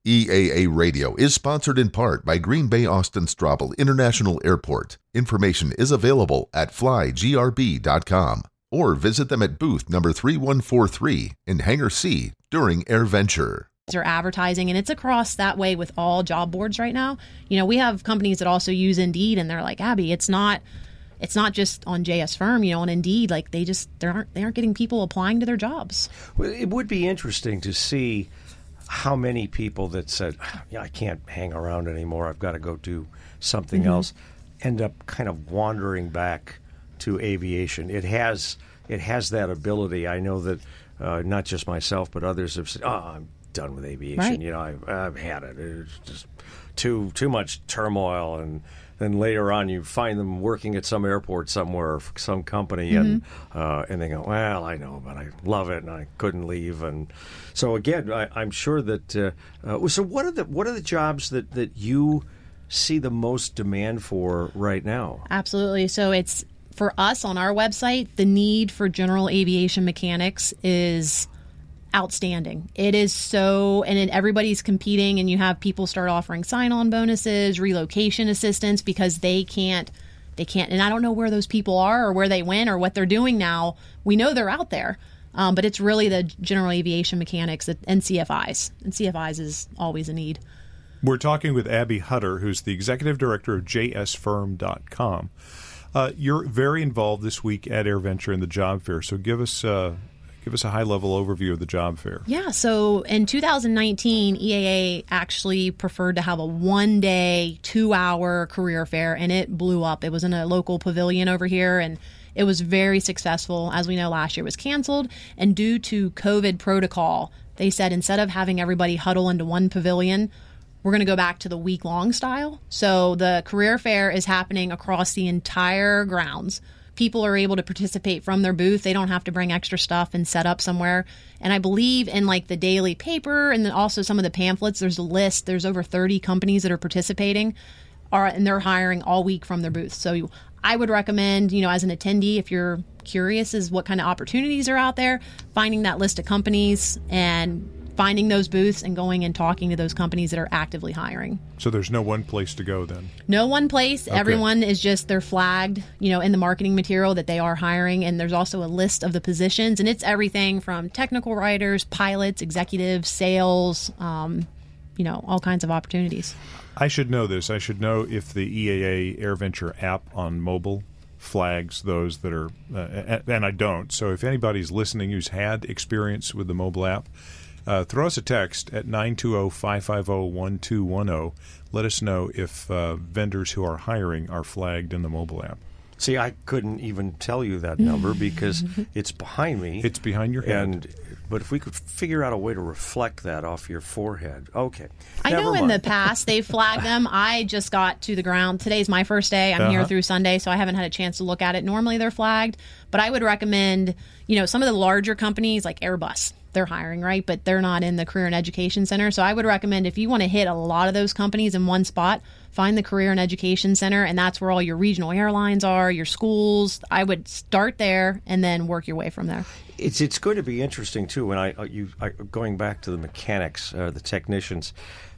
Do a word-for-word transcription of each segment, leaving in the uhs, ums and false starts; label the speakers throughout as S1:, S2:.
S1: E A A Radio is sponsored in part by Green Bay Austin Straubel International Airport. Information is available at fly g r b dot com or visit them at booth number three one four three in Hangar C during AirVenture.
S2: Or advertising, and it's across that way with all job boards right now. You know, we have companies that also use Indeed, and they're like, Abby, it's not it's not just on J S Firm, you know, on Indeed, like they just they aren't they aren't getting people applying to their jobs.
S3: Well, it would be interesting to see how many people that said, yeah, I can't hang around anymore, I've got to go do something mm-hmm. else, end up kind of wandering back to aviation. It has it has that ability. I know that uh, not just myself, but others have said, oh, I'm done with aviation.
S2: Right.
S3: You know, I've, I've had it. It's just too too much turmoil, and then later on you find them working at some airport somewhere, for some company, mm-hmm. and uh, and they go, well, I know, but I love it, and I couldn't leave. And so again, I, I'm sure that. Uh, uh, so what are the what are the jobs that, that you see the most demand for right now? Absolutely.
S2: So it's for us on our website. The need for general aviation mechanics is outstanding. It is so, and it, everybody's competing, and you have people start offering sign-on bonuses, relocation assistance, because they can't, they can't, and I don't know where those people are or where they went or what they're doing now. We know they're out there, um, but it's really the general aviation mechanics and C F Is, and C F Is is always a need.
S4: We're talking with Abby Hutter, who's the executive director of j s firm dot com. Uh, you're very involved this week at AirVenture in the job fair, so give us uh, Give us a high-level overview of the job fair.
S2: Yeah, so in two thousand nineteen, E A A actually preferred to have a one-day, two-hour career fair, and it blew up. It was in a local pavilion over here, and it was very successful. As we know, last year was canceled, and due to COVID protocol, they said instead of having everybody huddle into one pavilion, we're going to go back to the week-long style. So the career fair is happening across the entire grounds. People are able to participate from their booth. They don't have to bring extra stuff and set up somewhere. And I believe in like the daily paper and then also some of the pamphlets, there's a list. There's over thirty companies that are participating, are, and they're hiring all week from their booth. So you, I would recommend, you know, as an attendee, if you're curious as what kind of opportunities are out there, finding that list of companies and finding those booths and going and talking to those companies that are actively hiring.
S4: So there's no one place to go then?
S2: No one place.
S4: Okay.
S2: Everyone is just, they're flagged, you know, in the marketing material that they are hiring. And there's also a list of the positions. And it's everything from technical writers, pilots, executives, sales, um, you know, all kinds of opportunities.
S4: I should know this. I should know if the E A A AirVenture app on mobile flags those that are, uh, and I don't. So if anybody's listening who's had experience with the mobile app, Uh, throw us a text at nine two zero, five five zero, one two one zero. Let us know if uh, vendors who are hiring are flagged in the mobile app.
S3: See, I couldn't even tell you that number because it's behind me.
S4: It's behind your head.
S3: And, but if we could figure out a way to reflect that off your forehead. Okay.
S2: I
S3: Never
S2: know
S3: mind.
S2: in the past they've flagged them. I just got to the ground. Today's my first day. I'm
S4: Uh-huh.
S2: here through Sunday, so I haven't had a chance to look at it. Normally they're flagged, but I would recommend, you know, some of the larger companies like Airbus. They're hiring, right? But they're not in the Career and Education Center. So I would recommend if you want to hit a lot of those companies in one spot, find the Career and Education Center, and that's where all your regional airlines are, your schools. I would start there and then work your way from there.
S3: It's it's going to be interesting too. When I you I, going back to the mechanics, uh, the technicians,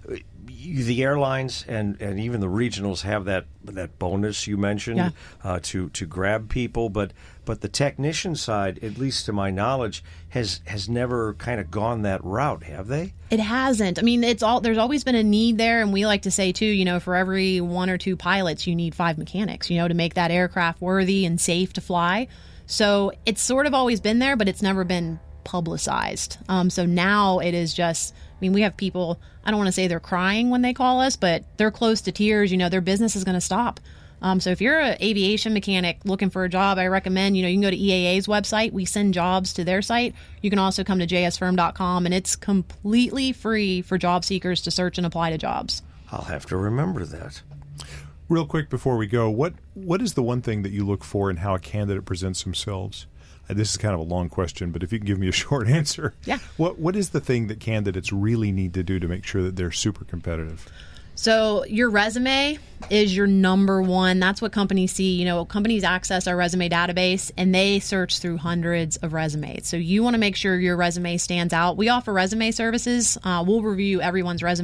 S3: you, the airlines and, and even the regionals have that that bonus you mentioned
S2: yeah.
S3: uh, to to grab people, but but the technician side, at least to my knowledge, has has never kind of gone that route, have they?
S2: It hasn't. I mean, it's all there's always been a need there, and we like to say too, you know, for every one or two pilots, you need five mechanics, you know, to make that aircraft worthy and safe to fly. So it's sort of always been there, but it's never been publicized. Um, so now it is just, I mean, we have people, I don't want to say they're crying when they call us, but they're close to tears. You know, their business is going to stop. Um, so if you're an aviation mechanic looking for a job, I recommend, you know, you can go to E A A's website. We send jobs to their site. You can also come to j s firm dot com, and it's completely free for job seekers to search and apply to jobs.
S3: I'll have to remember that.
S4: Real quick before we go, what what is the one thing that you look for in how a candidate presents themselves? Uh, this is kind of a long question, but if you can give me a short answer.
S2: Yeah.
S4: What What is the thing that candidates really need to do to make sure that they're super competitive?
S2: So your resume is your number one. That's what companies see. You know, companies access our resume database and they search through hundreds of resumes. So you want to make sure your resume stands out. We offer resume services. Uh, we'll review everyone's resume